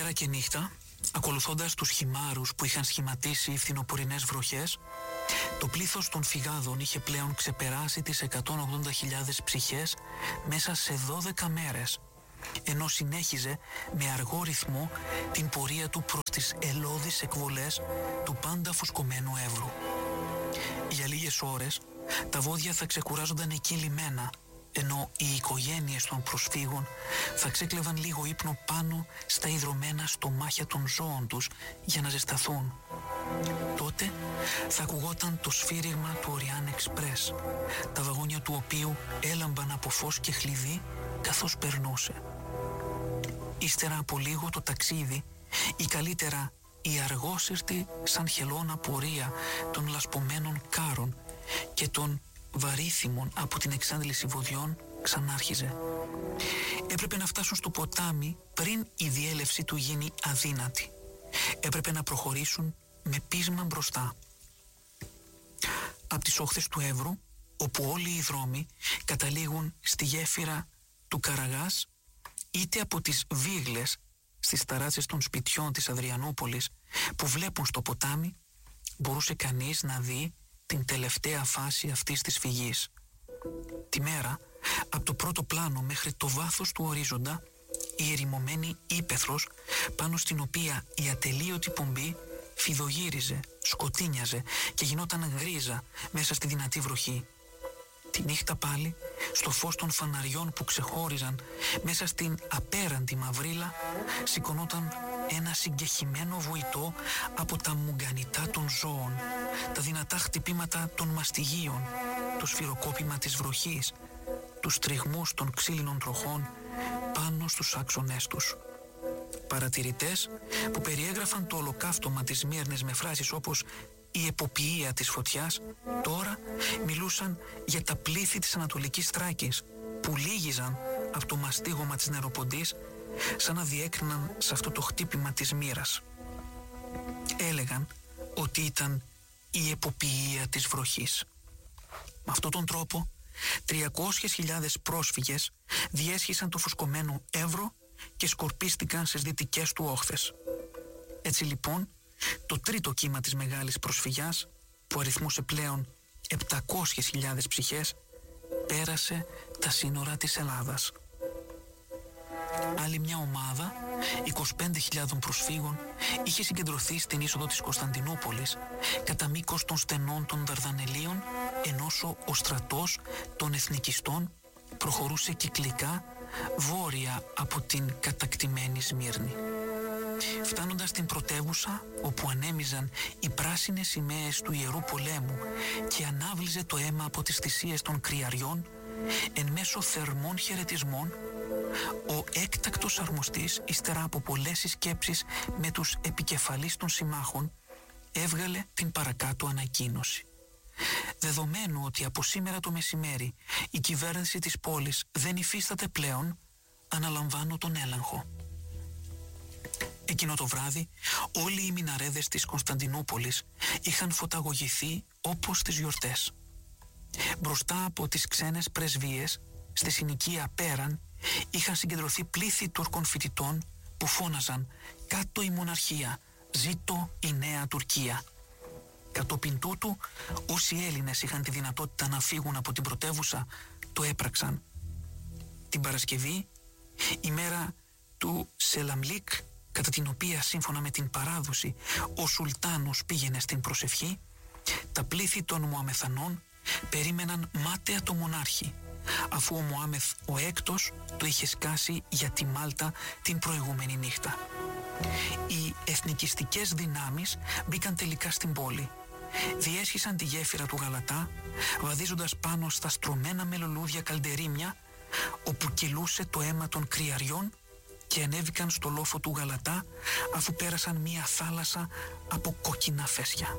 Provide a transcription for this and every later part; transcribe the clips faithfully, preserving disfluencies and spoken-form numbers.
Μέρα και νύχτα, ακολουθώντας τους χυμάρους που είχαν σχηματίσει οι φθινοπορεινές βροχές, το πλήθος των φυγάδων είχε πλέον ξεπεράσει τις εκατόν ογδόντα χιλιάδες ψυχές μέσα σε δώδεκα μέρες, ενώ συνέχιζε με αργό ρυθμό την πορεία του προς τις ελώδεις εκβολές του πάντα φουσκωμένου Εύρου. Για λίγες ώρες τα βόδια θα ξεκουράζονταν εκεί λιμένα, ενώ οι οικογένειες των προσφύγων θα ξέκλεβαν λίγο ύπνο πάνω στα ιδρωμένα στομάχια των ζώων τους για να ζεσταθούν. Τότε θα ακουγόταν το σφύριγμα του Orient Express, τα βαγόνια του οποίου έλαμπαν από φως και χλειδί καθώς περνούσε. Ύστερα από λίγο το ταξίδι, ή καλύτερα η αργόσυρτη σαν χελώνα πορεία των λασπωμένων κάρων και των βαρύθιμων από την εξάντληση βοδιών ξανάρχιζε. Έπρεπε να φτάσουν στο ποτάμι πριν η διέλευση του γίνει αδύνατη. Έπρεπε να προχωρήσουν με πείσμα μπροστά. Από τις όχθες του Εύρου, όπου όλοι οι δρόμοι καταλήγουν στη γέφυρα του Καραγάς, είτε από τις Βίγλες στις ταράτσες των σπιτιών της Αδριανούπολης που βλέπουν στο ποτάμι, μπορούσε κανείς να δει την τελευταία φάση αυτής της φυγής. Τη μέρα, από το πρώτο πλάνο μέχρι το βάθος του ορίζοντα, η ερημωμένη ύπαιθρος πάνω στην οποία η ατελείωτη πομπή φιδογύριζε, σκοτίνιαζε και γινόταν γκρίζα μέσα στη δυνατή βροχή. Τη νύχτα πάλι, στο φως των φαναριών που ξεχώριζαν μέσα στην απέραντη μαυρίλα, σηκωνόταν ένα συγκεχημένο βουητό από τα μουγκανιτά των ζώων, τα δυνατά χτυπήματα των μαστιγίων, το σφυροκόπημα της βροχής, τους τριγμούς των ξύλινων τροχών πάνω στους άξονές τους. Παρατηρητές που περιέγραφαν το ολοκαύτωμα της Σμύρνης με φράσεις όπως «η εποποιία της φωτιάς», τώρα μιλούσαν για τα πλήθη της Ανατολικής Θράκης που λύγιζαν από το μαστίγωμα της νεροποντής σαν να διέκριναν σε αυτό το χτύπημα της μοίρας. Έλεγαν ότι ήταν η εποποιία της βροχής. Με αυτόν τον τρόπο τριακόσιες χιλιάδες πρόσφυγες διέσχισαν το φουσκωμένο Εύρο και σκορπίστηκαν στις δυτικές του όχθες. Έτσι λοιπόν, το τρίτο κύμα της μεγάλης προσφυγιάς, που αριθμούσε πλέον επτακόσιες χιλιάδες ψυχές, πέρασε τα σύνορα της Ελλάδας. Άλλη μια ομάδα, είκοσι πέντε χιλιάδες προσφύγων, είχε συγκεντρωθεί στην είσοδο της Κωνσταντινούπολης, κατά μήκος των στενών των Δαρδανελίων, ενώ ο στρατός των εθνικιστών προχωρούσε κυκλικά βόρεια από την κατακτημένη Σμύρνη. Φτάνοντας στην πρωτεύουσα, όπου ανέμιζαν οι πράσινες σημαίες του Ιερού Πολέμου και ανάβλιζε το αίμα από τις θυσίες των κρυαριών, εν μέσω θερμών χαιρετισμών, ο έκτακτος αρμοστής, ύστερα από πολλές συσκέψεις με τους επικεφαλείς των συμμάχων, έβγαλε την παρακάτω ανακοίνωση. Δεδομένου ότι από σήμερα το μεσημέρι η κυβέρνηση της πόλης δεν υφίσταται πλέον, αναλαμβάνω τον έλεγχο. Εκείνο το βράδυ όλοι οι μιναρέδες της Κωνσταντινούπολης είχαν φωταγωγηθεί όπως τις γιορτές. Μπροστά από τις ξένες πρεσβείες, στη συνοικία πέραν, είχαν συγκεντρωθεί πλήθη Τούρκων φοιτητών που φώναζαν «Κάτω η μοναρχία, ζήτω η νέα Τουρκία». Κατόπιν τούτου, όσοι Έλληνες είχαν τη δυνατότητα να φύγουν από την πρωτεύουσα, το έπραξαν. Την Παρασκευή, ημέρα του Σελαμλίκ, κατά την οποία σύμφωνα με την παράδοση ο Σουλτάνος πήγαινε στην προσευχή, τα πλήθη των Μωαμεθανών περίμεναν μάταια το μονάρχη, αφού ο Μωάμεθ ο έκτος το είχε σκάσει για τη Μάλτα την προηγούμενη νύχτα. Οι εθνικιστικές δυνάμεις μπήκαν τελικά στην πόλη. Διέσχισαν τη γέφυρα του Γαλατά, βαδίζοντας πάνω στα στρωμένα με λουλούδια καλντερίμια, όπου κυλούσε το αίμα των κρυαριών, και ανέβηκαν στο λόφο του Γαλατά, αφού πέρασαν μία θάλασσα από κόκκινα φέσια.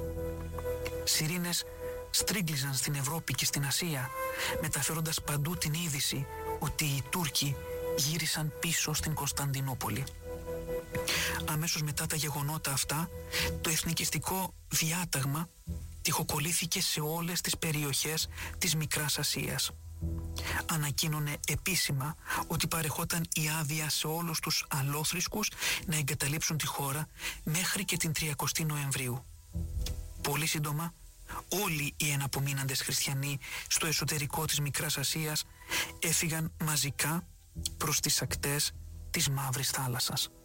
Σιρήνες στρίγκλιζαν στην Ευρώπη και στην Ασία, μεταφέροντας παντού την είδηση ότι οι Τούρκοι γύρισαν πίσω στην Κωνσταντινούπολη. Αμέσως μετά τα γεγονότα αυτά, το εθνικιστικό διάταγμα τυχοκολλήθηκε σε όλες τις περιοχές της Μικράς Ασίας. Ανακοίνωνε επίσημα ότι παρεχόταν η άδεια σε όλους τους αλόθρησκους να εγκαταλείψουν τη χώρα μέχρι και την τριαντάτη Νοεμβρίου. Πολύ σύντομα, όλοι οι εναπομείναντες χριστιανοί στο εσωτερικό της Μικράς Ασίας έφυγαν μαζικά προς τις ακτές της Μαύρης Θάλασσας.